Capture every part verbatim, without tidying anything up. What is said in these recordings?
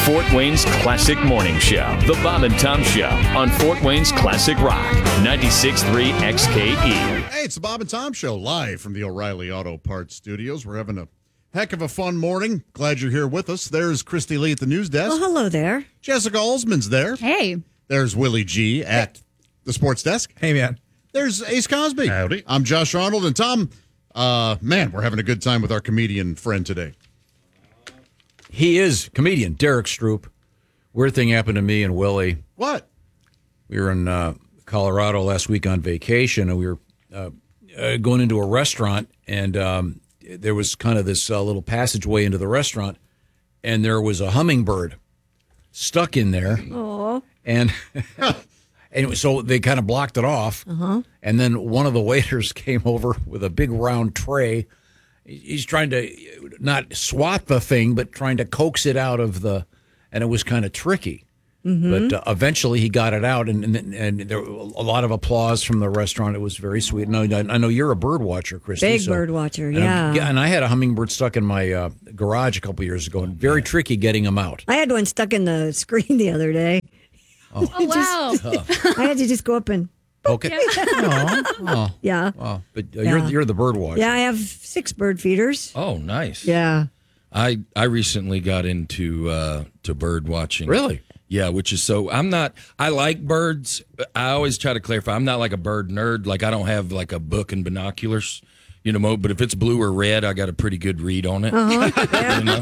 Fort Wayne's Classic Morning Show, The Bob and Tom Show on Fort Wayne's Classic Rock, ninety-six point three X K E. Hey, it's the Bob and Tom Show, live from the O'Reilly Auto Parts Studios. We're having a heck of a fun morning. Glad you're here with us. There's Christy Lee at the news desk. Well, hello there. Jessica Alsman's there. Hey. There's Willie G at the sports desk. Hey, man. There's Ace Cosby. Howdy. I'm Josh Arnold. And Tom, uh, man, we're having a good time with our comedian friend today. He is comedian, Derek Stroop. Weird thing happened to me and Willie. What? We were in uh, Colorado last week on vacation, and we were uh, uh, going into a restaurant, and um, there was kind of this uh, little passageway into the restaurant, and there was a hummingbird stuck in there. Aww. And, and so they kind of blocked it off, uh-huh. and then one of the waiters came over with a big round tray. He's trying to not swat the thing, but trying to coax it out of the, and it was kind of tricky. Mm-hmm. But uh, eventually he got it out, and, and and there were a lot of applause from the restaurant. It was very sweet. No, I know you're a bird watcher, Christy. Big so, bird watcher, and yeah. yeah. And I had a hummingbird stuck in my uh, garage a couple years ago, and very tricky getting them out. I had one stuck in the screen the other day. Oh, Oh, wow. I had to just go up and, okay. Oh, oh, yeah. oh. But uh, Yeah. you're you're the bird watcher. Yeah, I have six bird feeders. Oh, nice. Yeah. I I recently got into uh, to bird watching. Really? Yeah, which is so. I'm not. I like birds. But I always try to clarify. I'm not like a bird nerd. Like I don't have like a book and binoculars. You know, Mo, but if it's blue or red, I got a pretty good read on it. Uh-huh. Yeah. You know?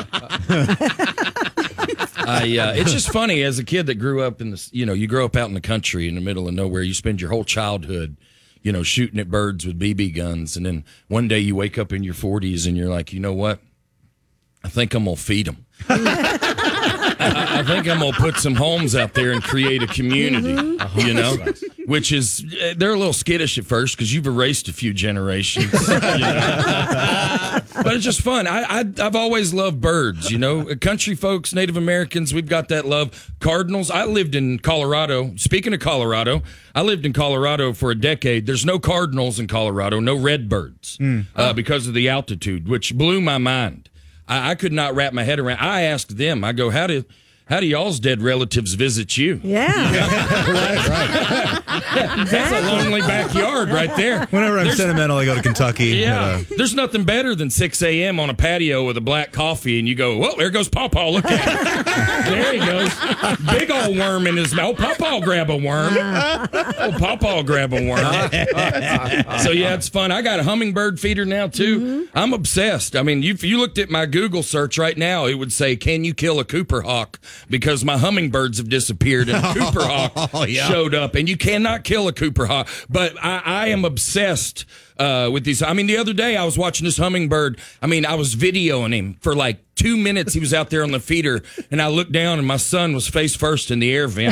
I, uh, it's just funny as a kid that grew up in the, you know, you grow up out in the country in the middle of nowhere. You spend your whole childhood, you know, shooting at birds with B B guns, and then one day you wake up in your forties and you're like, you know what? I think I'm gonna feed them. I, I think I'm gonna put some homes out there and create a community. Mm-hmm. You know, which is they're a little skittish at first because you've erased a few generations. You know? But it's just fun. I, I I've always loved birds. You know, country folks, Native Americans, we've got that love. Cardinals. I lived in Colorado. Speaking of Colorado, I lived in Colorado for a decade. There's no cardinals in Colorado, no redbirds, mm. uh, because of the altitude, which blew my mind. I, I could not wrap my head around. I asked them. I go, how do how do y'all's dead relatives visit you? Yeah. right, right. Yeah, that's a lonely backyard right there. Whenever I'm There's- sentimental, I go to Kentucky. Yeah, Uh, there's nothing better than six a.m. on a patio with a black coffee, and you go, well, there goes Pawpaw. Look at him. There he goes. Big old worm in his mouth. Pawpaw will grab a worm. Oh, Pawpaw will grab a worm. So, yeah, it's fun. I got a hummingbird feeder now, too. Mm-hmm. I'm obsessed. I mean, you, if you looked at my Google search right now, it would say, can you kill a Cooper hawk? Because my hummingbirds have disappeared, and a Cooper hawk Oh, yeah. showed up. And you cannot kill a Cooper hawk. But I, I am obsessed uh, with these. I mean, the other day I was watching this hummingbird. I mean, I was videoing him for like two minutes. He was out there on the feeder, and I looked down, and my son was face first in the air vent.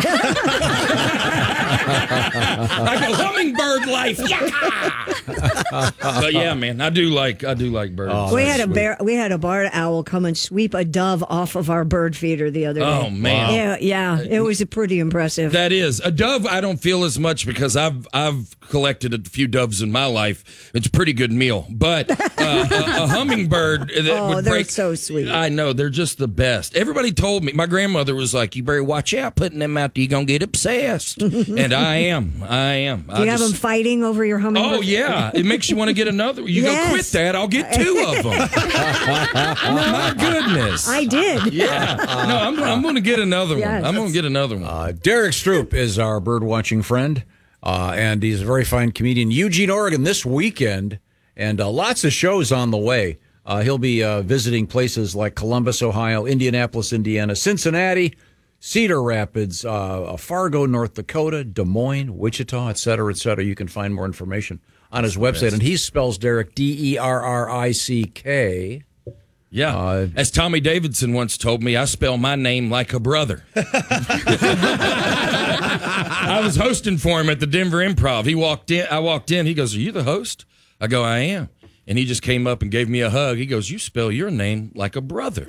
Like a hummingbird life. Yeah. But yeah, man, I do like I do like birds. Oh, we that's had a sweet. bear. We had a barred owl come and sweep a dove off of our bird feeder the other day. Oh, man. Yeah, yeah, it was pretty impressive. That is a dove. I don't feel as much because I've I've collected a few doves in my life. It's a pretty good meal, but uh, a, a hummingbird that Oh, would they're break. so sweet. I know they're just the best. Everybody told me. My grandmother was like, "You better watch out putting them out there. You're gonna get obsessed." And I am. I am. Do you I have just- them fighting over your hummingbird? Oh yeah, it makes you want to get another. You Yes. go quit that. I'll get two of them. My goodness. I did. Yeah. No, I'm, I'm going to get another one. Yes. I'm going to get another one. Uh, Derek Stroop is our bird watching friend, uh, and he's a very fine comedian. Eugene, Oregon, this weekend, and uh, lots of shows on the way. Uh, he'll be uh, visiting places like Columbus, Ohio, Indianapolis, Indiana, Cincinnati, Cedar Rapids, uh, Fargo, North Dakota, Des Moines, Wichita, et cetera, et cetera. You can find more information on his website, and he spells Derek D E R R I C K. Yeah. Uh, As Tommy Davidson once told me, I spell my name like a brother. I was hosting for him at the Denver Improv. He walked in. I walked in. He goes, "Are you the host?" I go, "I am." And he just came up and gave me a hug. He goes, "You spell your name like a brother."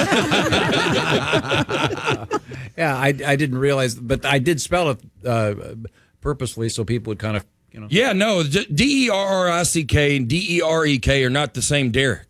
Yeah, I, I didn't realize, but I did spell it uh, purposely so people would kind of, you know. Yeah, no, D E R R I C K and D E R E K are not the same Dereks.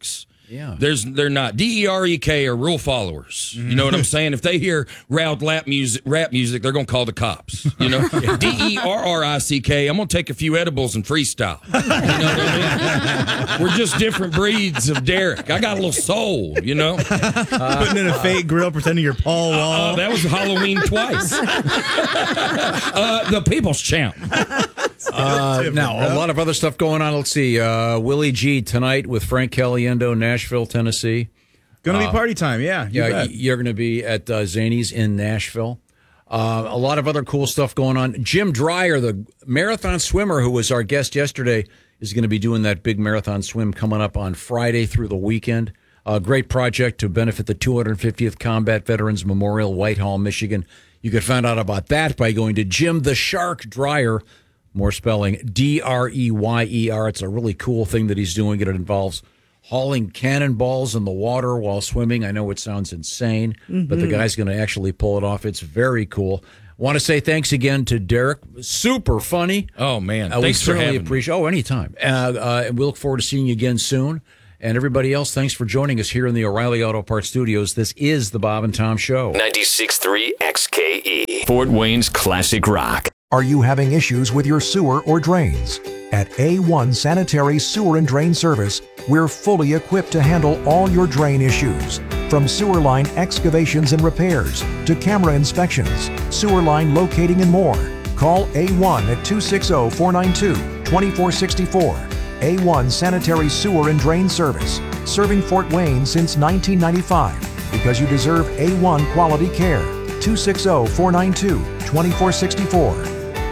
Yeah. There's they're not. D E R E K are rule followers. You know what I'm saying? If they hear loud rap music, rap music, they're gonna call the cops. You know, D E R R I C K. I'm gonna take a few edibles and freestyle. You know what I mean? We're just different breeds of Derek. I got a little soul. You know, uh, putting in a fake grill, pretending you're Paul Wall. Uh, that was Halloween twice. uh, the People's Champ. Uh, now, a lot of other stuff going on. Let's see. Uh, Willie G tonight with Frank Caliendo, Nashville, Tennessee. Going to uh, be party time, yeah. You yeah, bet. You're going to be at uh, Zany's in Nashville. Uh, a lot of other cool stuff going on. Jim Dreyer, the marathon swimmer who was our guest yesterday, is going to be doing that big marathon swim coming up on Friday through the weekend. A great project to benefit the two hundred fiftieth Combat Veterans Memorial, Whitehall, Michigan. You can find out about that by going to Jim the Shark Dreyer. More spelling, D R E Y E R. It's a really cool thing that he's doing. It involves hauling cannonballs in the water while swimming. I know it sounds insane, mm-hmm. but the guy's going to actually pull it off. It's very cool. Want to say thanks again to Derek. Super funny. Oh, man. Uh, thanks we for certainly having appreciate. Me. Oh, anytime. Uh, uh, and we look forward to seeing you again soon. And everybody else, thanks for joining us here in the O'Reilly Auto Parts Studios. This is the Bob and Tom Show. ninety-six point three X K E, Fort Wayne's Classic Rock. Are you having issues with your sewer or drains? At A one Sanitary Sewer and Drain Service, we're fully equipped to handle all your drain issues. From sewer line excavations and repairs to camera inspections, sewer line locating and more. Call A one at two six zero, four nine two, two four six four. A one Sanitary Sewer and Drain Service, serving Fort Wayne since nineteen ninety-five. Because you deserve A one quality care. two six zero, four nine two, two four six four.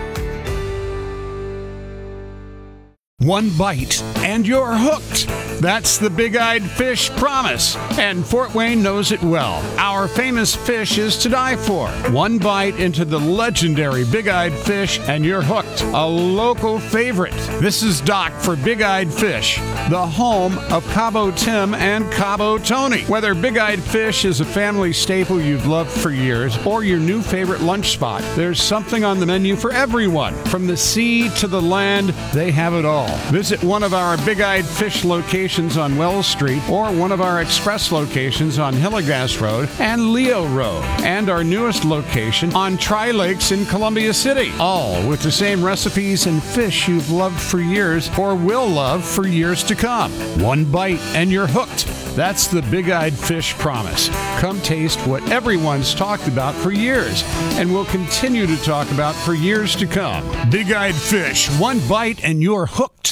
One bite and you're hooked. That's the Big-Eyed Fish promise, and Fort Wayne knows it well. Our famous fish is to die for. One bite into the legendary Big-Eyed Fish and you're hooked. A local favorite. This is Doc for Big-Eyed Fish, the home of Cabo Tim and Cabo Tony. Whether Big-Eyed Fish is a family staple you've loved for years or your new favorite lunch spot, there's something on the menu for everyone. From the sea to the land, they have it all. Visit one of our Big-Eyed Fish locations on Wells Street or one of our express locations on Hillegas Road and Leo Road, and our newest location on Tri-Lakes in Columbia City, all with the same recipes and fish you've loved for years or will love for years to come. One bite and you're hooked. That's the Big-Eyed Fish promise. Come taste what everyone's talked about for years and will continue to talk about for years to come. Big-Eyed Fish, one bite and you're hooked.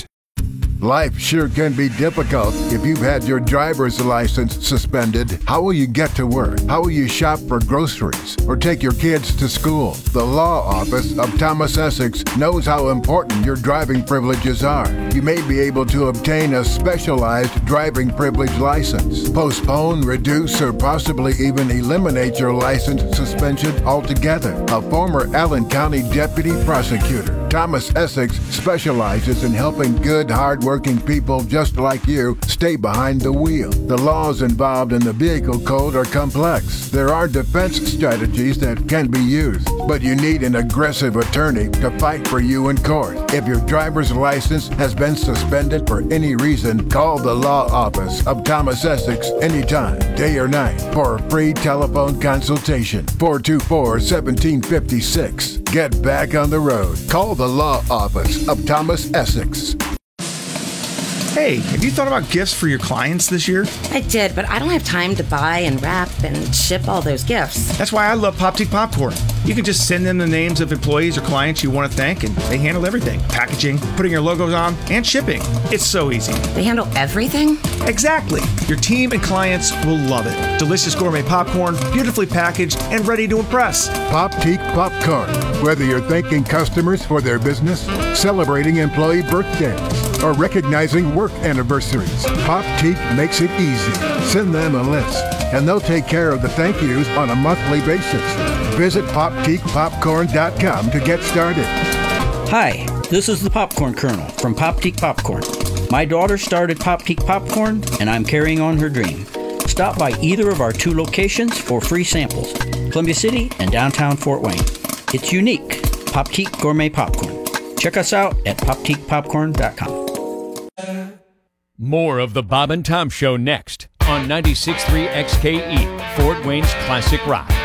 Life sure can be difficult if you've had your driver's license suspended. How will you get to work? How will you shop for groceries or take your kids to school? The law office of Thomas Essex knows how important your driving privileges are. You may be able to obtain a specialized driving privilege license, postpone, reduce, or possibly even eliminate your license suspension altogether. A former Allen County deputy prosecutor, Thomas Essex specializes in helping good, hard-working people just like you stay behind the wheel. The laws involved in the vehicle code are complex. There are defense strategies that can be used, but you need an aggressive attorney to fight for you in court. If your driver's license has been suspended for any reason, call the law office of Thomas Essex anytime, day or night, for a free telephone consultation. four two four, one seven five six. Get back on the road. Call the law office of Thomas Essex. Hey, have you thought about gifts for your clients this year? I did, but I don't have time to buy and wrap and ship all those gifts. That's why I love Poptique Popcorn. You can just send them the names of employees or clients you want to thank, and they handle everything. Packaging, putting your logos on, and shipping. It's so easy. They handle everything? Exactly. Your team and clients will love it. Delicious gourmet popcorn, beautifully packaged, and ready to impress. Poptique Popcorn. Whether you're thanking customers for their business, celebrating employee birthdays, or recognizing work anniversaries, Poptique makes it easy. Send them a list, and they'll take care of the thank yous on a monthly basis. Visit poptique popcorn dot com to get started. Hi, this is the Popcorn Colonel from Poptique Popcorn. My daughter started Poptique Popcorn, and I'm carrying on her dream. Stop by either of our two locations for free samples, Columbia City and downtown Fort Wayne. It's unique, Poptique Gourmet Popcorn. Check us out at poptique popcorn dot com. More of the Bob and Tom Show next on ninety-six point three X K E, Fort Wayne's Classic Rock.